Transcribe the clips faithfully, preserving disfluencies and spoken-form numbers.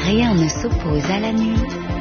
Rien ne s'oppose à la nuit.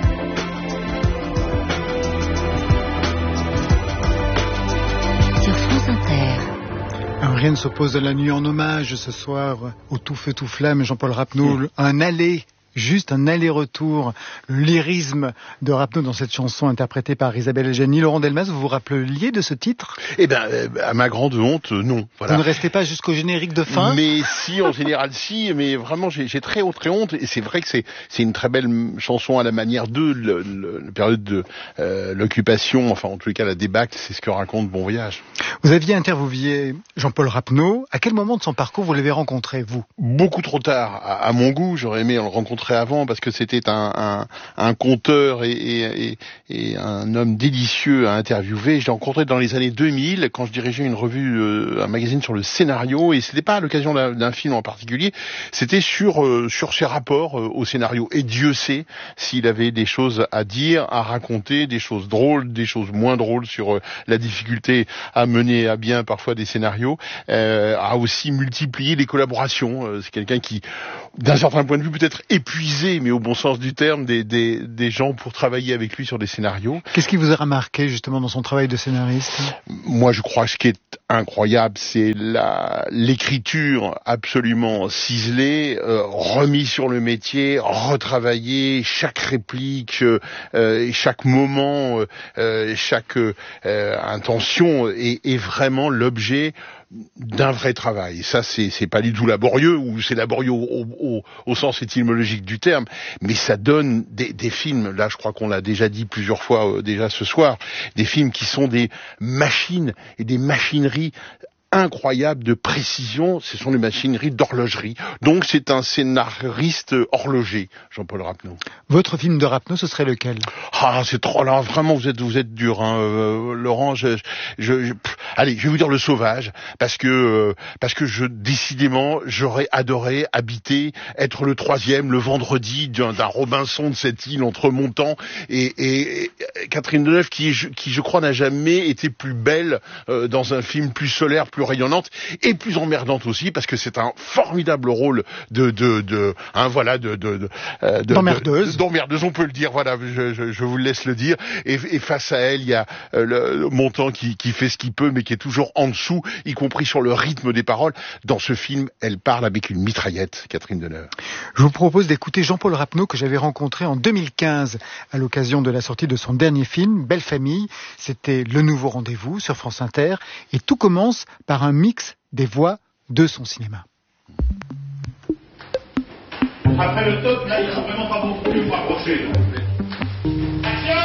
Sur France Inter. Rien ne s'oppose à la nuit, en hommage ce soir au tout feu tout flamme Jean-Paul Rapneau, mmh. un aller. Juste un aller-retour, le lyrisme de Rapneau dans cette chanson interprétée par Isabelle Adjani. Laurent Delmas, vous vous rappeliez de ce titre ? Eh ben, à ma grande honte, non. Voilà. Vous ne restez pas jusqu'au générique de fin ? Mais si, en général, si. Mais vraiment, j'ai, j'ai très très honte. Et c'est vrai que c'est c'est une très belle chanson à la manière de le, le, la période de euh, l'occupation. Enfin, en tous les cas, la débâcle, c'est ce que raconte Bon Voyage. Vous aviez interviewé Jean-Paul Rapneau. À quel moment de son parcours vous l'avez rencontré, vous ? Beaucoup trop tard, à, à mon goût. J'aurais aimé le rencontrer avant parce que c'était un, un, un conteur et, et, et, et un homme délicieux à interviewer. Je l'ai rencontré dans les années deux mille quand je dirigeais une revue, euh, un magazine sur le scénario, et c'était pas à l'occasion d'un, d'un film en particulier, c'était sur euh, sur ses rapports euh, au scénario. Et Dieu sait s'il avait des choses à dire, à raconter, des choses drôles, des choses moins drôles sur euh, la difficulté à mener à bien parfois des scénarios, euh, à aussi multiplier les collaborations. Euh, c'est quelqu'un qui, d'un certain point de vue, peut être épuisé, mais au bon sens du terme, des, des, des gens pour travailler avec lui sur des scénarios. Qu'est-ce qui vous a remarqué justement dans son travail de scénariste ? Moi, je crois que ce qui est incroyable, c'est la, l'écriture absolument ciselée, euh, remis sur le métier, retravaillé, chaque réplique, euh, chaque moment, euh, chaque euh, intention est, est vraiment l'objet d'un vrai travail. Ça, c'est, c'est pas du tout laborieux, ou c'est laborieux au, au, au sens étymologique du terme, mais ça donne des, des films, là je crois qu'on l'a déjà dit plusieurs fois euh, déjà ce soir, des films qui sont des machines et des machineries incroyables de précision. Ce sont des machineries d'horlogerie. Donc c'est un scénariste horloger, Jean-Paul Rapneau. Votre film de Rapneau, ce serait lequel ? Ah, c'est trop là, vraiment vous êtes vous êtes dur, hein, euh, Laurent. Je, je, je pff, allez, je vais vous dire Le Sauvage, parce que euh, parce que je décidément j'aurais adoré habiter, être le troisième le vendredi d'un, d'un Robinson de cette île entre Montant et, et, et Catherine Deneuve, qui qui je crois n'a jamais été plus belle euh, dans un film, plus solaire, plus rayonnante et plus emmerdante aussi, parce que c'est un formidable rôle de de de hein, voilà de de, de, euh, de d'emmerdeuse. De, d'emmerdeuse, on peut le dire. Voilà, je, je, je vous laisse le dire. Et, et face à elle, il y a euh, le, le Montant qui qui fait ce qu'il peut, mais qui est toujours en dessous, y compris sur le rythme des paroles. Dans ce film, elle parle avec une mitraillette, Catherine Deneuve. Je vous propose d'écouter Jean-Paul Rapneau, que j'avais rencontré en deux mille quinze à l'occasion de la sortie de son dernier film, Belle Famille. C'était Le Nouveau Rendez-vous sur France Inter, et tout commence par un mix des voix de son cinéma. Après le top, là, il faut vraiment pas beaucoup plus vous rapprocher. Action!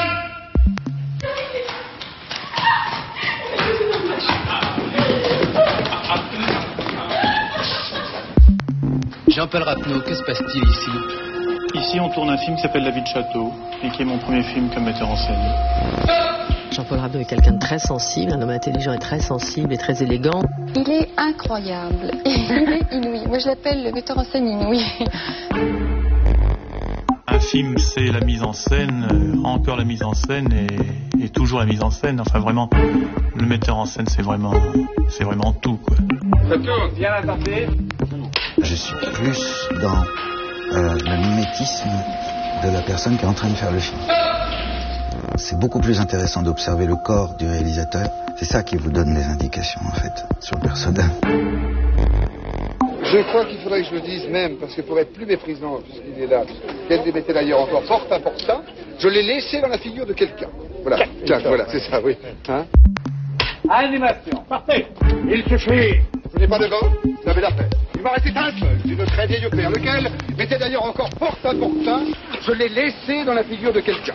Jean-Paul Rapneau, que se passe-t-il ici ? Ici, on tourne un film qui s'appelle La vie de château, et qui est mon premier film comme metteur en scène. Jean-Paul Rapneau est quelqu'un de très sensible, un homme intelligent et très sensible et très élégant. Il est incroyable, il est inouï. Moi, je l'appelle le metteur en scène inouï. Un film, c'est la mise en scène, encore la mise en scène et, et toujours la mise en scène. Enfin, vraiment, le metteur en scène, c'est vraiment, c'est vraiment tout, quoi. Château, bien attendu. Je suis plus dans euh, le mimétisme de la personne qui est en train de faire le film. C'est beaucoup plus intéressant d'observer le corps du réalisateur. C'est ça qui vous donne des indications, en fait, sur le personnage. Je crois qu'il faudrait que je le dise même, parce que pour être plus méprisant, puisqu'il est là, qu'elle était d'ailleurs encore fort important, je l'ai laissé dans la figure de quelqu'un. Voilà, tiens, voilà, c'est ça, oui. Hein? Animation, parfait. Il suffit. Vous n'êtes pas devant? Vous avez la paix. Il m'en restait un seul, d'une très vieille opère, lequel était d'ailleurs encore fort important, je l'ai laissé dans la figure de quelqu'un.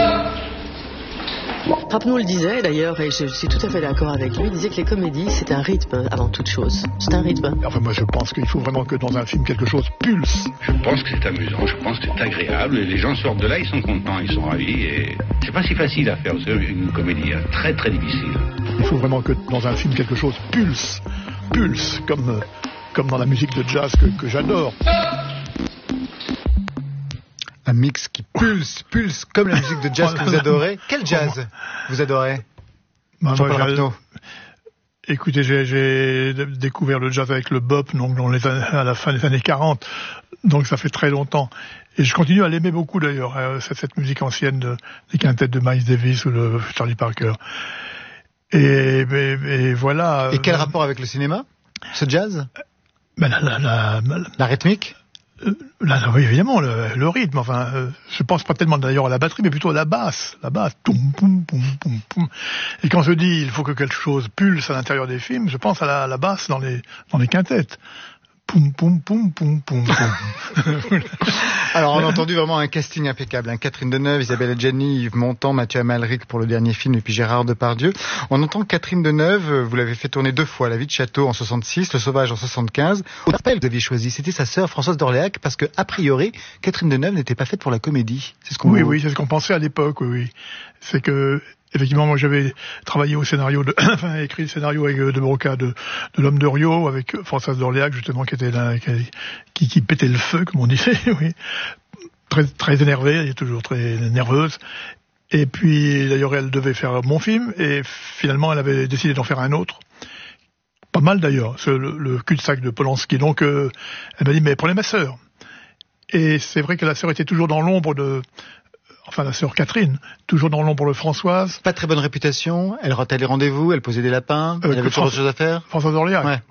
Rapneau le disait d'ailleurs, et je suis tout à fait d'accord avec lui, il disait que les comédies, c'est un rythme avant toute chose. C'est un rythme. Enfin, moi je pense qu'il faut vraiment que dans un film quelque chose pulse. Je pense que c'est amusant, je pense que c'est agréable, et les gens sortent de là, ils sont contents, ils sont ravis, et c'est pas si facile à faire, c'est une comédie hein, très très difficile. Il faut vraiment que dans un film quelque chose pulse, pulse, comme, euh, comme dans la musique de jazz que, que j'adore. Un mix qui pulse, pulse, comme la musique de jazz que vous adorez. Quel jazz vous adorez, bah, Jean-Paul Rapneau? Écoutez, j'ai, j'ai découvert le jazz avec le bop, donc dans les années, à la fin des années quarante, donc ça fait très longtemps. Et je continue à l'aimer beaucoup d'ailleurs, euh, cette, cette musique ancienne de, des quintettes de Miles Davis ou de Charlie Parker. Et, et, et voilà. Et quel euh, rapport avec le cinéma, ce jazz? Ben la, la, la, la rythmique. Euh, là, oui, évidemment, le, le rythme. Enfin, euh, je pense pas tellement d'ailleurs à la batterie, mais plutôt à la basse. La basse. Toum, poum, poum, poum, poum. Et quand je dis il faut que quelque chose pulse à l'intérieur des films, je pense à la, la basse dans les dans les quintettes. Poum, poum, poum, poum, poum, poum. Alors, on a entendu vraiment un casting impeccable. Hein. Catherine Deneuve, Isabelle Adjani, Yves Montand, Mathieu Amalric pour le dernier film, et puis Gérard Depardieu. On entend Catherine Deneuve, vous l'avez fait tourner deux fois, La vie de château en soixante-six, Le sauvage en soixante-quinze. Au rappel, vous aviez choisi, c'était sa sœur Françoise d'Orléac, parce que, a priori, Catherine Deneuve n'était pas faite pour la comédie. C'est ce qu'on Oui, vous... oui, c'est ce qu'on pensait à l'époque, oui, oui. C'est que, effectivement, moi j'avais travaillé au scénario, de, enfin écrit le scénario avec De Broca de, de L'Homme de Rio, avec Françoise d'Orléac justement qui était là, qui, qui pétait le feu, comme on disait, oui, très très énervée, elle est toujours très nerveuse. Et puis d'ailleurs elle devait faire mon film et finalement elle avait décidé d'en faire un autre. Pas mal d'ailleurs, le, le cul-de-sac de Polanski. Donc euh, elle m'a dit mais prenez ma sœur. Et c'est vrai que la sœur était toujours dans l'ombre de Enfin, la sœur Catherine, toujours dans l'ombre de Françoise. Pas très bonne réputation, elle ratait les rendez-vous, elle posait des lapins, euh, elle avait toujours autre chose à faire. Françoise d'Orléac. Ouais.